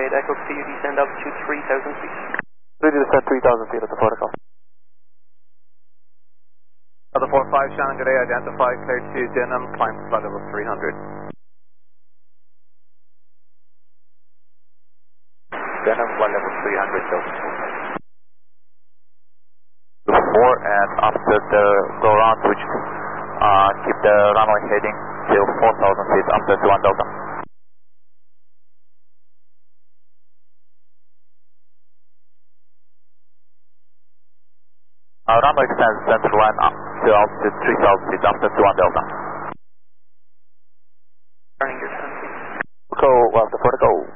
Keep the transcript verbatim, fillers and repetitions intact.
eight Echo, can you descend altitude three thousand feet? Ready to descend three thousand feet at the protocol. Other four five, Shannon, good day, identify, clear to Denham, climb to flight level three hundred. Denham, flight level three hundred, so. four and after the go round switch, uh, keep the runway heading till four thousand feet after two one Delta. Uh, runway extends center line up to altitude three thousand feet after two one Delta. Turning your turn, please. Go, well, the protocol.